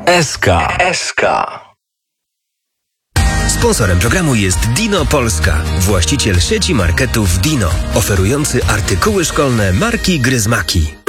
SK. Sponsorem programu jest Dino Polska, właściciel sieci marketów Dino, oferujący artykuły szkolne marki Gryzmaki.